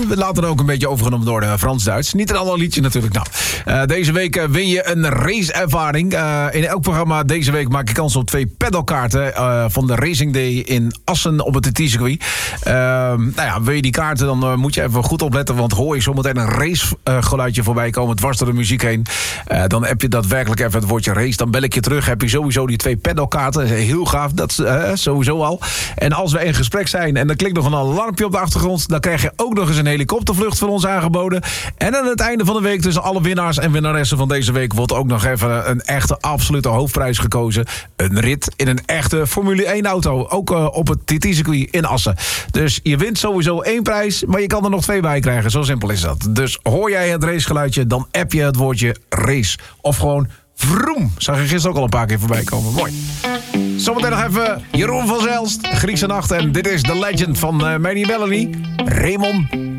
later ook een beetje overgenomen door Frans-Duits. Niet een ander liedje natuurlijk. Nou, deze week win je een raceervaring. In elk programma deze week maak je kans op 2 pedalkaarten van de Racing Day in Assen op het TT-circuit. Nou ja, wil je die kaarten, dan moet je even goed opletten, want hoor je zometeen een racegeluidje voorbij komen, dwars door de muziek heen. Dan heb je daadwerkelijk even het woordje race. Dan bel ik je terug, heb je sowieso die 2 pedalkaarten. Heel gaaf, dat sowieso al. En als we in gesprek zijn en er klinkt nog een alarmpje op de achtergrond, dan krijg je ook nog eens een helikoptervlucht van ons aangeboden. En aan het einde van de week, tussen alle winnaars en winnaressen van deze week, wordt ook nog even een echte absolute hoofdprijs gekozen. Een rit in een echte Formule 1 auto. Ook op het TT-circuit in Assen. Dus je wint sowieso 1 prijs, maar je kan er nog 2 bij krijgen. Zo simpel is dat. Dus hoor jij het racegeluidje, dan app je het woordje race. Of gewoon vroom. Zag je gisteren ook al een paar keer voorbij komen. Mooi. Zometeen nog even Jeroen van Zelst, Griekse Nacht. En dit is The Legend van Manny Melanie, Raymond